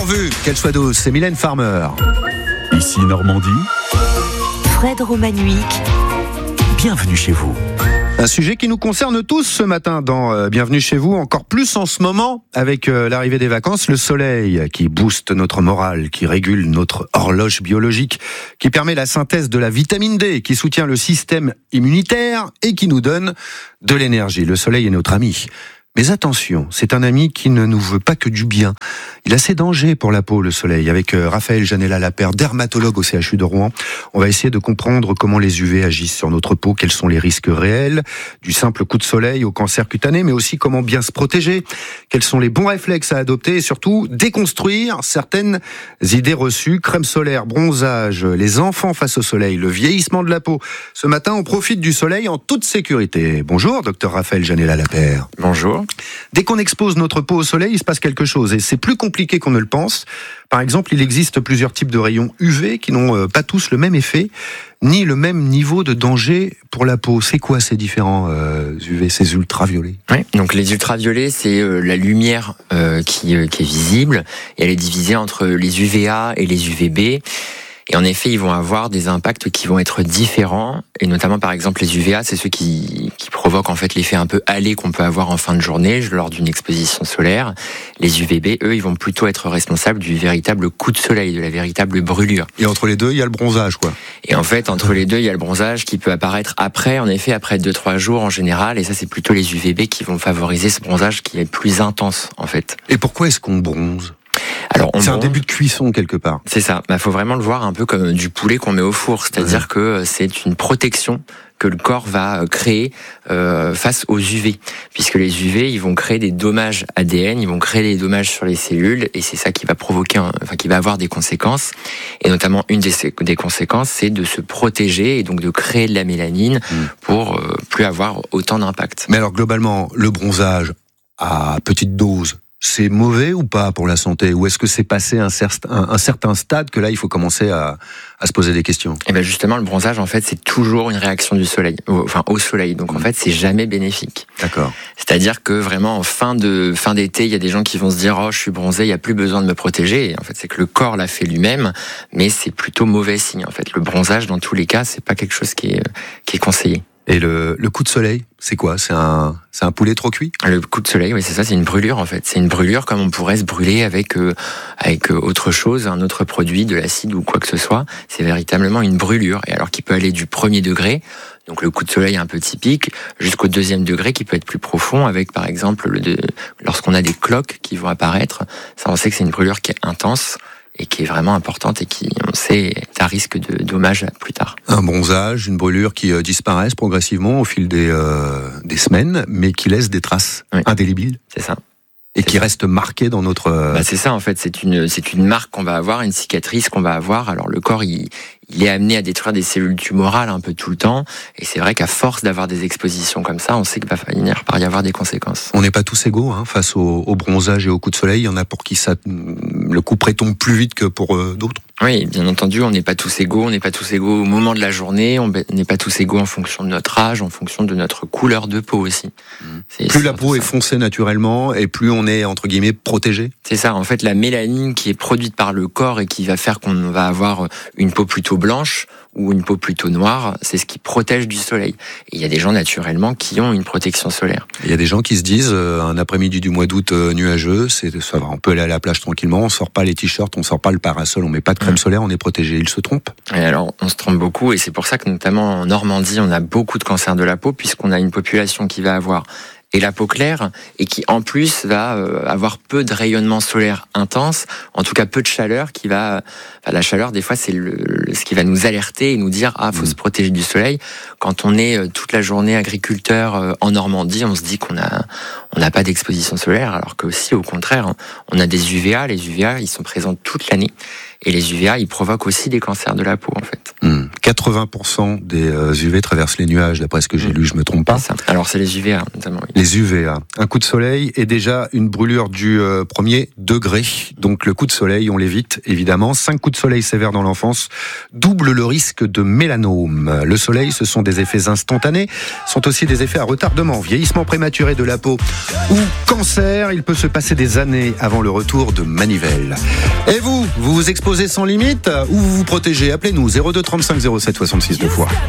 Pourvu qu'elle soit douce, c'est Mylène Farmer. Ici Normandie. Fred Romanovic. Bienvenue chez vous. Un sujet qui nous concerne tous ce matin dans Bienvenue chez vous, encore plus en ce moment avec l'arrivée des vacances, le soleil qui booste notre morale, qui régule notre horloge biologique, qui permet la synthèse de la vitamine D, qui soutient le système immunitaire et qui nous donne de l'énergie. Le soleil est notre ami. Mais attention, c'est un ami qui ne nous veut pas que du bien. Il a ses dangers pour la peau, le soleil. Avec Raphaël Janella-Lapère, dermatologue au CHU de Rouen, on va essayer de comprendre comment les UV agissent sur notre peau, quels sont les risques réels, du simple coup de soleil au cancer cutané, mais aussi comment bien se protéger, quels sont les bons réflexes à adopter et surtout déconstruire certaines idées reçues. Crème solaire, bronzage, les enfants face au soleil, le vieillissement de la peau. Ce matin, on profite du soleil en toute sécurité. Bonjour, docteur Raphaël Janella-Lapère. Bonjour. Dès qu'on expose notre peau au soleil, il se passe quelque chose et c'est plus compliqué qu'on ne le pense. Par exemple, il existe plusieurs types de rayons UV qui n'ont pas tous le même effet, ni le même niveau de danger pour la peau. C'est quoi ces différents UV, ces ultraviolets ? Oui, donc les ultraviolets, c'est la lumière qui est visible et elle est divisée entre les UVA et les UVB. Et en effet, ils vont avoir des impacts qui vont être différents, et notamment par exemple les UVA, c'est ceux qui provoquent en fait l'effet un peu hâlé qu'on peut avoir en fin de journée lors d'une exposition solaire. Les UVB, eux, ils vont plutôt être responsables du véritable coup de soleil, de la véritable brûlure. Et entre les deux, il y a le bronzage, quoi. Et en fait, entre les deux, il y a le bronzage qui peut apparaître après, en effet, après 2-3 jours en général, et ça c'est plutôt les UVB qui vont favoriser ce bronzage qui est plus intense en fait. Et pourquoi est-ce qu'on bronze ? Alors, c'est un début de cuisson quelque part. C'est ça. Faut vraiment le voir un peu comme du poulet qu'on met au four. C'est-à-dire que c'est une protection que le corps va créer face aux UV. Puisque les UV, ils vont créer des dommages ADN, ils vont créer des dommages sur les cellules, et c'est ça qui va provoquer, qui va avoir des conséquences. Et notamment, une des conséquences, c'est de se protéger et donc de créer de la mélanine pour plus avoir autant d'impact. Mais alors, globalement, le bronzage à petite dose, c'est mauvais ou pas pour la santé ? Ou est-ce que c'est passé un certain stade que là, il faut commencer à se poser des questions ? Et bien justement, le bronzage, en fait, c'est toujours une réaction du soleil, au soleil. Donc en fait, c'est jamais bénéfique. D'accord. C'est-à-dire que vraiment, en fin d'été, il y a des gens qui vont se dire « Oh, je suis bronzé, il n'y a plus besoin de me protéger ». Et en fait, c'est que le corps l'a fait lui-même, mais c'est plutôt mauvais signe. En fait, le bronzage, dans tous les cas, c'est pas quelque chose qui est conseillé. Et le coup de soleil, c'est quoi ? C'est un poulet trop cuit ? Le coup de soleil, oui, c'est ça, c'est une brûlure en fait. C'est une brûlure comme on pourrait se brûler avec autre chose, un autre produit, de l'acide ou quoi que ce soit. C'est véritablement une brûlure. Et alors qui peut aller du premier degré, donc le coup de soleil un peu typique, jusqu'au deuxième degré qui peut être plus profond avec par exemple lorsqu'on a des cloques qui vont apparaître. Ça, on sait que c'est une brûlure qui est intense et qui est vraiment importante et qui, on sait, est à risque de dommages plus tard. Un bronzage, une brûlure qui disparaissent progressivement au fil des semaines, mais qui laisse des traces indélébiles. C'est ça. Et qui reste marquée dans notre... c'est ça, en fait. C'est une marque qu'on va avoir, une cicatrice qu'on va avoir. Alors, le corps, il est amené à détruire des cellules tumorales un peu tout le temps. Et c'est vrai qu'à force d'avoir des expositions comme ça, on sait qu'il va finir par y avoir des conséquences. On n'est pas tous égaux face au bronzage et au coup de soleil. Il y en a pour qui le coup près tombe plus vite que pour d'autres. Oui, bien entendu, on n'est pas tous égaux. On n'est pas tous égaux au moment de la journée. On n'est pas tous égaux en fonction de notre âge, en fonction de notre couleur de peau aussi. Plus la peau est foncée naturellement et plus on est, entre guillemets, protégé. C'est ça, en fait, la mélanine qui est produite par le corps et qui va faire qu'on va avoir une peau plutôt blanche ou une peau plutôt noire, c'est ce qui protège du soleil. Et il y a des gens, naturellement, qui ont une protection solaire. Il y a des gens qui se disent, un après-midi du mois d'août nuageux, ça va, on peut aller à la plage tranquillement, on sort pas les t-shirts, on sort pas le parasol, on met pas de crème solaire, on est protégé. Ils se trompent. Et alors, on se trompe beaucoup, et c'est pour ça que, notamment en Normandie, on a beaucoup de cancers de la peau, puisqu'on a une population qui va avoir et la peau claire, et qui en plus va avoir peu de rayonnement solaire intense, en tout cas peu de chaleur, la chaleur des fois c'est ce qui va nous alerter et nous dire faut se protéger du soleil. Quand on est toute la journée agriculteur en Normandie, on se dit qu'on n'a pas d'exposition solaire, alors que aussi au contraire, on a des UVA. Les UVA, ils sont présents toute l'année, Et les UVA, ils provoquent aussi des cancers de la peau, en fait. 80% des UV traversent les nuages, d'après ce que j'ai lu, je me trompe pas. C'est ça. Alors c'est les UVA, notamment. Oui. Les UVA. Un coup de soleil est déjà une brûlure du premier degré. Donc le coup de soleil, on l'évite, évidemment. 5 coups de soleil sévères dans l'enfance doublent le risque de mélanome. Le soleil, ce sont des effets instantanés, sont aussi des effets à retardement. Vieillissement prématuré de la peau ou cancer, il peut se passer des années avant le retour de manivelle. Et vous vous exposez sans limite ou vous vous protégez? Appelez-nous 02 35 07 66 2 fois.